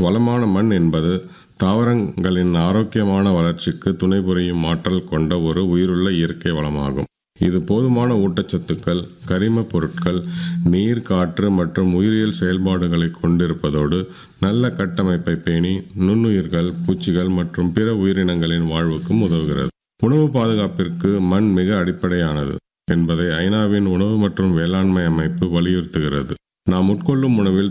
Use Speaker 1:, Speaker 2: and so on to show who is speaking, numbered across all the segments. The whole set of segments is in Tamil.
Speaker 1: வளமான மண் என்பது தாவரங்களின் ஆரோக்கியமான வளர்ச்சிக்கு துணை புரியும் ஆற்றல் கொண்ட ஒரு உயிருள்ள இயற்கை வளமாகும். இது போதுமான ஊட்டச்சத்துக்கள், கரிம பொருட்கள், நீர், காற்று மற்றும் உயிரியல் செயல்பாடுகளை கொண்டிருப்பதோடு நல்ல கட்டமைப்பை பேணி நுண்ணுயிர்கள், பூச்சிகள் மற்றும் பிற உயிரினங்களின் வாழ்வுக்கும் உதவுகிறது. உணவு பாதுகாப்பிற்கு மண் மிக அடிப்படையானது என்பதை ஐநாவின் உணவு மற்றும் வேளாண்மை அமைப்பு வலியுறுத்துகிறது. நாம் உட்கொள்ளும் உணவில்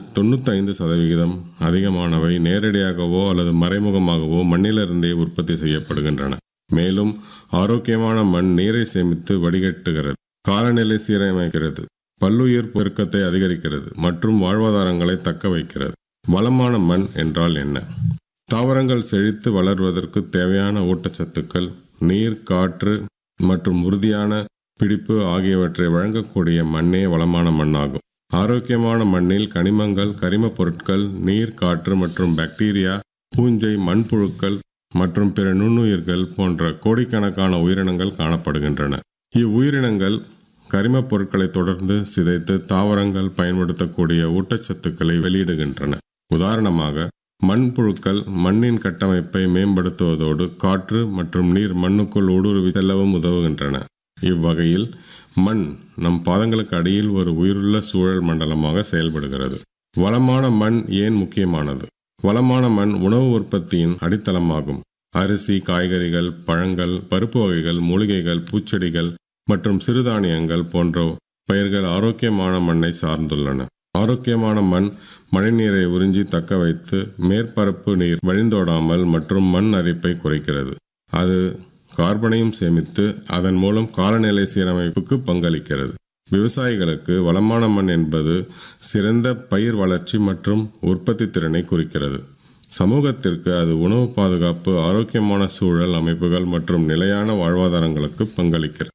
Speaker 1: 95% அதிகமானவை நேரடியாகவோ அல்லது மறைமுகமாகவோ மண்ணிலிருந்தே உற்பத்தி செய்யப்படுகின்றன. மேலும் ஆரோக்கியமான மண் நீரை சேமித்து வடிகட்டுகிறது, காலநிலை சீரமைக்கிறது, பல்லுயிர் பெருக்கத்தை அதிகரிக்கிறது மற்றும் வாழ்வாதாரங்களை தக்க வைக்கிறது. வளமான மண் என்றால் என்ன? தாவரங்கள் செழித்து வளர்வதற்கு தேவையான ஊட்டச்சத்துக்கள், நீர், காற்று மற்றும் உறுதியான பிடிப்பு ஆகியவற்றை வழங்கக்கூடிய மண்ணே வளமான மண்ணாகும். ஆரோக்கியமான மண்ணில் கனிமங்கள், கரிம பொருட்கள், நீர், காற்று மற்றும் பாக்டீரியா, பூஞ்சை, மண்புழுக்கள் மற்றும் பிற நுண்ணுயிர்கள் போன்ற கோடிக்கணக்கான உயிரினங்கள் காணப்படுகின்றன. இவ்வுயிரினங்கள் கரிம பொருட்களை தொடர்ந்து சிதைத்து தாவரங்கள் பயன்படுத்தக்கூடிய ஊட்டச்சத்துக்களை வெளியிடுகின்றன. உதாரணமாக, மண்புழுக்கள் மண்ணின் கட்டமைப்பை மேம்படுத்துவதோடு காற்று மற்றும் நீர் மண்ணுக்குள் ஊடுருவி செல்லவும் உதவுகின்றன. இவ்வகையில் மண் நம் பாதங்களுக்கு அடியில் ஒரு உயிருள்ள சூழல் மண்டலமாக செயல்படுகிறது. வளமான மண் ஏன் முக்கியமானது? வளமான மண் உணவு உற்பத்தியின் அடித்தளமாகும். அரிசி, காய்கறிகள், பழங்கள், பருப்பு வகைகள், மூலிகைகள், பூச்செடிகள் மற்றும் சிறுதானியங்கள் போன்ற பயிர்கள் ஆரோக்கியமான மண்ணை சார்ந்துள்ளன. ஆரோக்கியமான மண் மழைநீரை உறிஞ்சி தக்க வைத்து மேற்பரப்பு நீர் வழிந்தோடாமல் மற்றும் மண் அரிப்பை குறைக்கிறது. அது கார்பனையும் சேமித்து அதன் மூலம் காலநிலை சீரமைப்புக்கு பங்களிக்கிறது. விவசாயிகளுக்கு வளமான மண் என்பது சிறந்த பயிர் வளர்ச்சி மற்றும் உற்பத்தி திறனை குறிக்கிறது. சமூகத்திற்கு அது உணவு பாதுகாப்பு, ஆரோக்கியமான சூழல் அமைப்புகள் மற்றும் நிலையான வாழ்வாதாரங்களுக்கு பங்களிக்கிறது.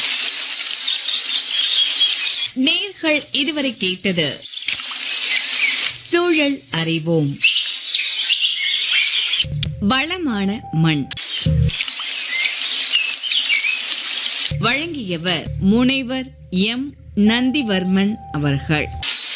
Speaker 2: நேயர்கள் இதுவரை கேட்டது சூழல் அறிவோம். வளமான மண் வழங்கியவர் முனைவர் எம். நந்திவர்மன் அவர்கள்.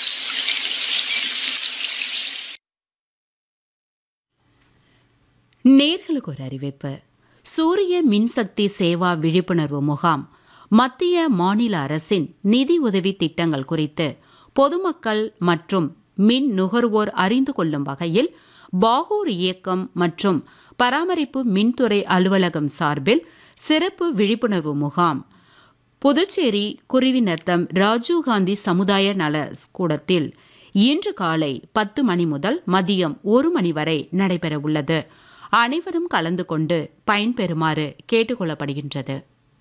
Speaker 3: நேர்களுக்கு ஒரு அறிவிப்பு. சூரிய மின்சக்தி சேவா விழிப்புணர்வு முகாம் மத்திய மாநில அரசின் நிதி உதவி திட்டங்கள் குறித்து பொதுமக்கள் மற்றும் மின் நுகர்வோர் அறிந்து கொள்ளும் வகையில் பாகூர் இயக்கம் மற்றும் பராமரிப்பு மின்துறை அலுவலகம் சார்பில் சிறப்பு விழிப்புணர்வு முகாம் புதுச்சேரி குருவிநத்தம் ராஜீவ்காந்தி சமுதாய நல கூடத்தில் இன்று காலை 10 மணி முதல் மதியம் 1 மணி வரை நடைபெறவுள்ளது. அனைவரும் கலந்து கொண்டு பயன்பெறுமாறு கேட்டுக்கொள்ளப்படுகின்றது.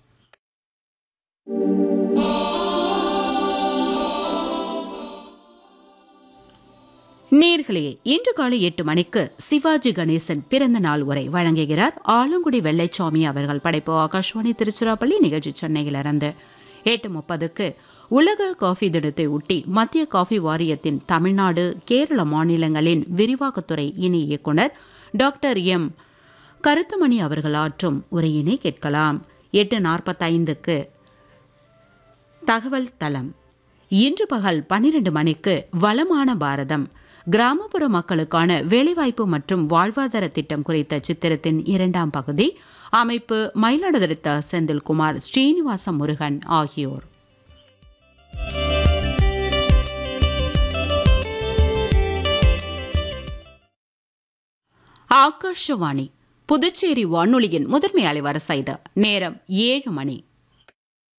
Speaker 3: நேர்களே, இன்று காலை 8 மணிக்கு சிவாஜி கணேசன் பிறந்த நாள் உரை வழங்குகிறார் ஆலங்குடி வெள்ளைச்சாமி அவர்கள். படைப்பு ஆகாஷ்வாணி திருச்சிராப்பள்ளி. நிகழ்ச்சி சென்னையிலிருந்து. 8:30க்கு உலக காஃபி தினத்தை ஒட்டி மத்திய காஃபி வாரியத்தின் தமிழ்நாடு, கேரள மாநிலங்களின் விரிவாக்கத்துறை இணை இயக்குனர் டாக்டர் எம். கருத்தமணி அவர்கள் ஆற்றும் உரையினை கேட்கலாம். 8:45க்கு தகவல் தளம். இன்று பகல் 12 மணிக்கு வளமான பாரதம், கிராமப்புற மக்களுக்கான வேலைவாய்ப்பு மற்றும் வாழ்வாதார திட்டம் குறித்த சித்திரத்தின் 2ஆம் பகுதி. அமைப்பு மயிலாடுதுறை செந்தில்குமார், ஸ்ரீனிவாச முருகன் ஆகியோர். ஆகாஷவாணி புதுச்சேரி வானொலியின் முதன்மை அலைவரிசை. நேரம் 7 மணி.